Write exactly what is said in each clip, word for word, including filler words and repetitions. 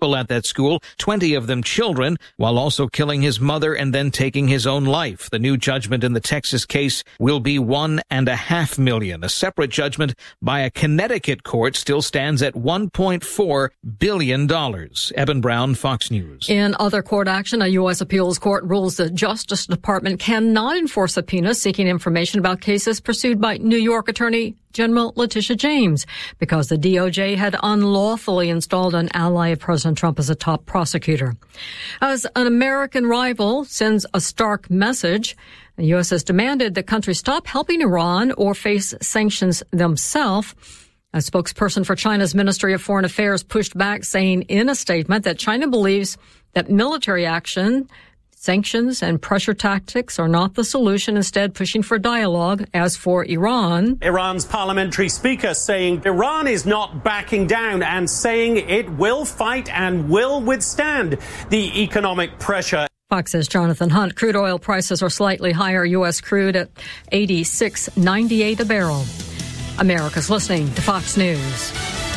people at that school, twenty of them children, while also killing his mother and then taking his own life. The new judgment in the Texas case will be one and a half million. A separate judgment by a Connecticut court still stands at one point four billion dollars. Eben Brown, Fox News. In other court action, a U S appeals court rules the Justice Department cannot enforce subpoenas seeking information about cases pursued by New York Attorney General Letitia James because the D O J had unlawfully installed an ally of President Trump as a top prosecutor. As an American rival sends a stark message, the U S has demanded the country stop helping Iran or face sanctions themselves. A spokesperson for China's Ministry of Foreign Affairs pushed back, saying in a statement that China believes that military action, sanctions, and pressure tactics are not the solution, instead pushing for dialogue. As for Iran, Iran's parliamentary speaker saying Iran is not backing down and saying it will fight and will withstand the economic pressure. Fox's Jonathan Hunt. Crude oil prices are slightly higher. U S crude at eighty-six ninety-eight a barrel. America's listening to Fox News.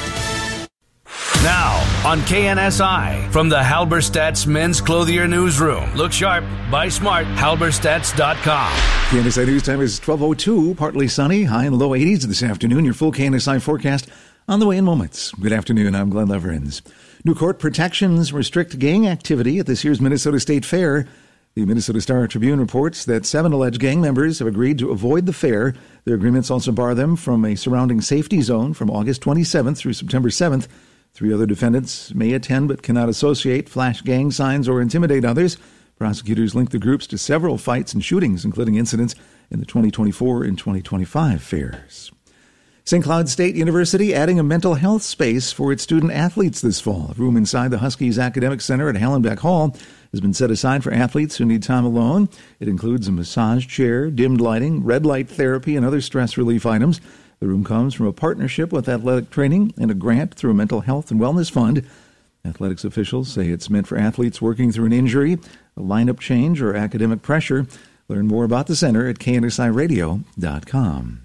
Now, on K N S I, from the Halberstadt's Men's Clothier Newsroom. Look sharp, buy smart, halberstadts dot com. K N S I News Time is twelve oh two, partly sunny, high in the low eighties this afternoon. Your full K N S I forecast on the way in moments. Good afternoon, I'm Glenn Leverins. New court protections restrict gang activity at this year's Minnesota State Fair. The Minnesota Star Tribune reports that seven alleged gang members have agreed to avoid the fair. Their agreements also bar them from a surrounding safety zone from August twenty-seventh through September seventh. Three other defendants may attend but cannot associate, flash gang signs, or intimidate others. Prosecutors link the groups to several fights and shootings, including incidents in the twenty twenty-four and twenty twenty-five fairs. Saint Cloud State University adding a mental health space for its student athletes this fall. A room inside the Huskies Academic Center at Hallenbeck Hall has been set aside for athletes who need time alone. It includes a massage chair, dimmed lighting, red light therapy, and other stress relief items. The room comes from a partnership with Athletic Training and a grant through a mental health and wellness fund. Athletics officials say it's meant for athletes working through an injury, a lineup change, or academic pressure. Learn more about the center at K N S I radio dot com.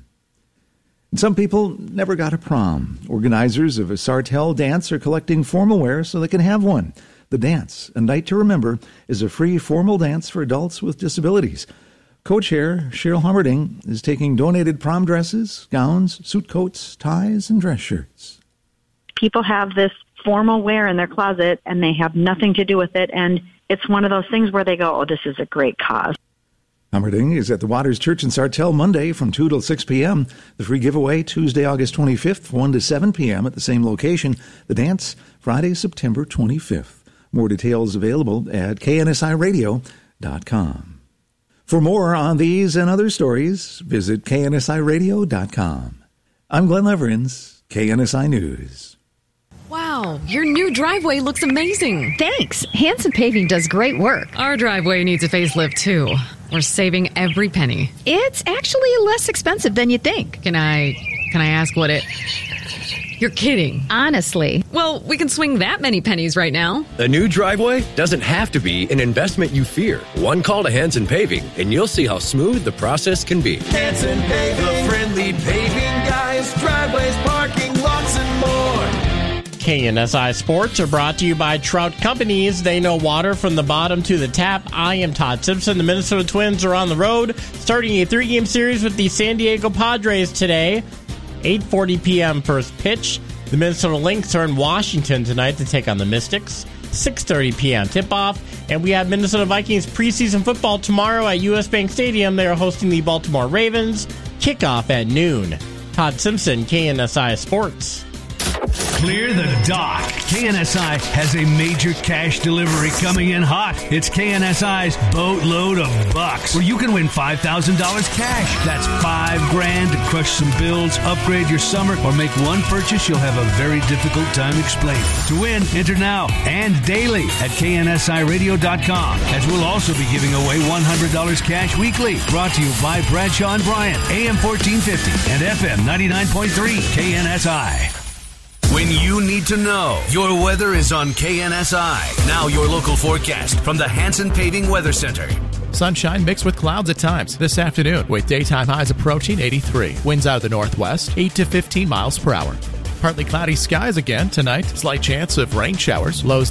And some people never got a prom. Organizers of a Sartell dance are collecting formal wear so they can have one. The Dance, A Night to Remember, is a free formal dance for adults with disabilities. Co-chair Cheryl Hummerding is taking donated prom dresses, gowns, suit coats, ties, and dress shirts. People have this formal wear in their closet, and they have nothing to do with it, and it's one of those things where they go, oh, this is a great cause. Hummerding is at the Waters Church in Sartell Monday from two till six p.m. The free giveaway Tuesday, August twenty-fifth, from one to seven p.m. at the same location. The dance, Friday, September twenty-fifth. More details available at K N S I radio dot com. For more on these and other stories, visit K N S I radio dot com. I'm Glenn Leverins, K N S I News. Wow, your new driveway looks amazing. Thanks. Hanson Paving does great work. Our driveway needs a facelift, too. We're saving every penny. It's actually less expensive than you think. Can I, can I ask what it... You're kidding. Honestly. Well, we can swing that many pennies right now. A new driveway doesn't have to be an investment you fear. One call to Hanson Paving, and you'll see how smooth the process can be. Hanson Paving, the friendly paving guys, driveways, parking, lots, and more. K N S I Sports are brought to you by Trout Companies. They know water from the bottom to the tap. I am Todd Simpson. The Minnesota Twins are on the road, starting a three-game series with the San Diego Padres today. eight forty p.m. first pitch. The Minnesota Lynx are in Washington tonight to take on the Mystics. six thirty p.m. tip-off. And we have Minnesota Vikings preseason football tomorrow at U S. Bank Stadium. They are hosting the Baltimore Ravens. Kickoff at noon. Todd Simpson, K N S I Sports. Clear the dock. K N S I has a major cash delivery coming in hot. It's K N S I's Boatload of Bucks, where you can win five thousand dollars cash. That's five grand to crush some bills, upgrade your summer, or make one purchase you'll have a very difficult time explaining. To win, enter now and daily at K N S I radio dot com, as we'll also be giving away one hundred dollars cash weekly. Brought to you by Bradshaw and Bryant, A M fourteen fifty and F M ninety-nine point three K N S I. When you need to know, your weather is on K N S I. Now your local forecast from the Hanson Paving Weather Center. Sunshine mixed with clouds at times this afternoon, with daytime highs approaching eighty-three. Winds out of the northwest, eight to fifteen miles per hour. Partly cloudy skies again tonight. Slight chance of rain showers. Lows